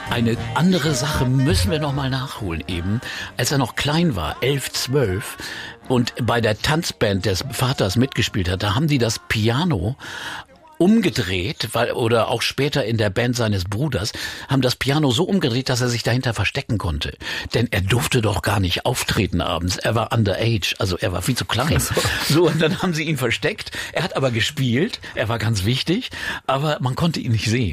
Eine andere Sache müssen wir noch mal nachholen eben. Als er noch klein war, 11, 12 und bei der Tanzband des Vaters mitgespielt hat, da haben die das Piano umgedreht, oder auch später in der Band seines Bruders, haben das Piano so umgedreht, dass er sich dahinter verstecken konnte. Denn er durfte doch gar nicht auftreten abends. Er war underage, also er war viel zu klein. So, und dann haben sie ihn versteckt. Er hat aber gespielt, er war ganz wichtig, aber man konnte ihn nicht sehen.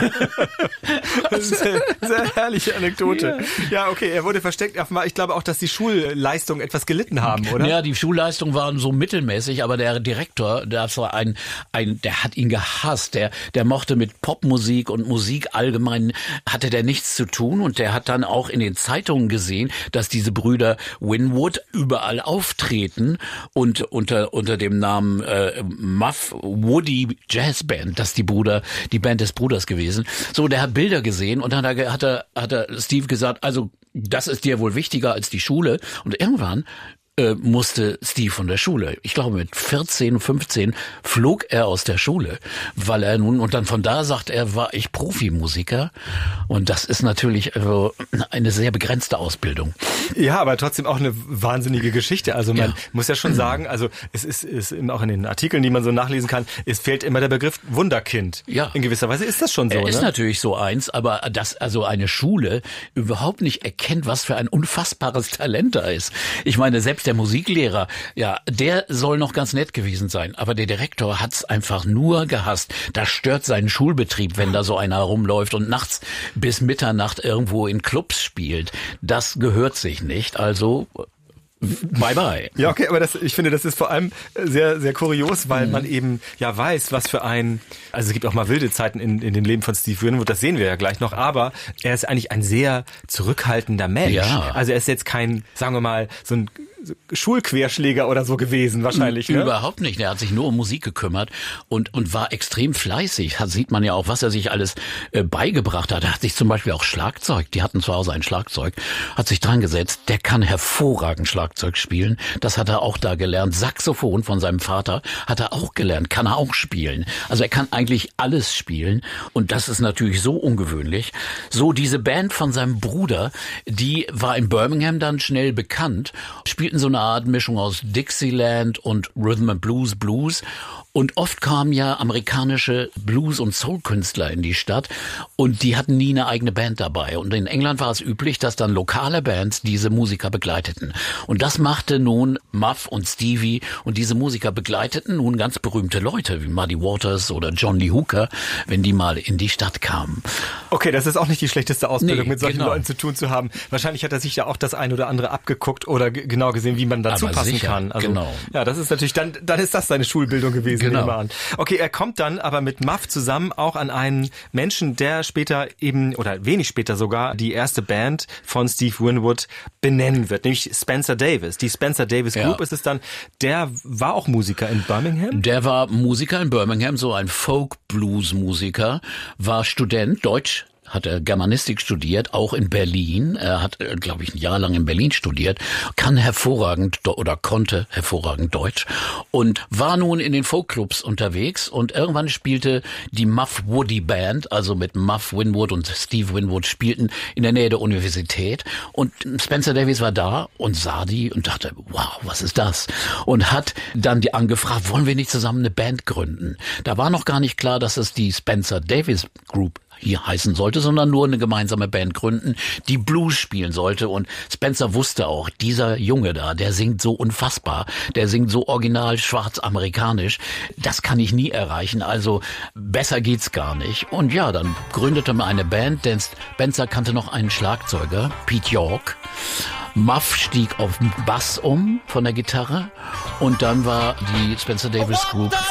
Das ist eine sehr herrliche Anekdote. Ja, okay, er wurde versteckt. Ich glaube auch, dass die Schulleistungen etwas gelitten haben, oder? Ja, die Schulleistungen waren so mittelmäßig, aber der Direktor, das war der hat ihn gehasst. Der mochte mit Popmusik und Musik allgemein, hatte der nichts zu tun, und der hat dann auch in den Zeitungen gesehen, dass diese Brüder Winwood überall auftreten und unter dem Namen Muff Woody Jazz Band, das die Band des Bruders gewesen. So, der hat Bilder gesehen und dann hat er Steve gesagt, also das ist dir wohl wichtiger als die Schule, und irgendwann musste Steve von der Schule. Ich glaube, mit 14, 15 flog er aus der Schule, weil er und dann von da sagt er, war ich Profimusiker, und das ist natürlich eine sehr begrenzte Ausbildung. Ja, aber trotzdem auch eine wahnsinnige Geschichte. Also man muss ja schon sagen, also es ist auch in den Artikeln, die man so nachlesen kann, es fehlt immer der Begriff Wunderkind. Ja. In gewisser Weise ist das schon so. Er ist natürlich so eins, aber dass also eine Schule überhaupt nicht erkennt, was für ein unfassbares Talent da ist. Ich meine, selbst der Musiklehrer, ja, der soll noch ganz nett gewesen sein, aber der Direktor hat's einfach nur gehasst. Das stört seinen Schulbetrieb, wenn da so einer rumläuft und nachts bis Mitternacht irgendwo in Clubs spielt. Das gehört sich nicht, also bye bye. Ja, okay, aber ich finde, das ist vor allem sehr, sehr kurios, weil man eben ja weiß, was für also es gibt auch mal wilde Zeiten in dem Leben von Steve Winwood, das sehen wir ja gleich noch, aber er ist eigentlich ein sehr zurückhaltender Mensch. Ja. Also er ist jetzt kein, sagen wir mal, so ein Schulquerschläger oder so gewesen wahrscheinlich, ne? Überhaupt nicht. Er hat sich nur um Musik gekümmert und war extrem fleißig. Sieht man ja auch, was er sich alles beigebracht hat. Er hat sich zum Beispiel auch Schlagzeug, die hatten zu Hause ein Schlagzeug, hat sich dran gesetzt. Der kann hervorragend Schlagzeug spielen. Das hat er auch da gelernt. Saxophon von seinem Vater hat er auch gelernt, kann er auch spielen. Also er kann eigentlich alles spielen, und das ist natürlich so ungewöhnlich. So, diese Band von seinem Bruder, die war in Birmingham dann schnell bekannt, spielten so eine Art Mischung aus Dixieland und Rhythm and Blues. Und oft kamen ja amerikanische Blues- und Soul-Künstler in die Stadt, und die hatten nie eine eigene Band dabei. Und in England war es üblich, dass dann lokale Bands diese Musiker begleiteten. Und das machte nun Muff und Stevie, und diese Musiker begleiteten nun ganz berühmte Leute wie Muddy Waters oder John Lee Hooker, wenn die mal in die Stadt kamen. Okay, das ist auch nicht die schlechteste Ausbildung, mit solchen Leuten zu tun zu haben. Wahrscheinlich hat er sich ja auch das ein oder andere abgeguckt oder genau gesehen, wie man dazu passen kann. Also, genau. Ja, das ist natürlich, dann ist das seine Schulbildung gewesen. Genau. Okay, er kommt dann aber mit Muff zusammen auch an einen Menschen, der später eben, oder wenig später sogar, die erste Band von Steve Winwood benennen wird, nämlich Spencer Davis. Die Spencer Davis Group ist es dann. Der war auch Musiker in Birmingham? Der war Musiker in Birmingham, so ein Folk-Blues-Musiker, war Student, Deutsch, hat er Germanistik studiert, auch in Berlin. Er hat, glaube ich, ein Jahr lang in Berlin studiert, konnte hervorragend Deutsch und war nun in den Folkclubs unterwegs, und irgendwann spielte die Muff Woody Band, also mit Muff Winwood und Steve Winwood, spielten in der Nähe der Universität, und Spencer Davis war da und sah die und dachte, wow, was ist das? Und hat dann die angefragt, wollen wir nicht zusammen eine Band gründen? Da war noch gar nicht klar, dass es die Spencer Davis Group hier heißen sollte, sondern nur eine gemeinsame Band gründen, die Blues spielen sollte. Und Spencer wusste auch, dieser Junge da, der singt so unfassbar, der singt so original schwarz-amerikanisch, das kann ich nie erreichen, also besser geht's gar nicht. Und ja, dann gründete man eine Band, denn Spencer kannte noch einen Schlagzeuger, Pete York. Muff stieg auf Bass von der Gitarre, und dann war die Spencer Davis Group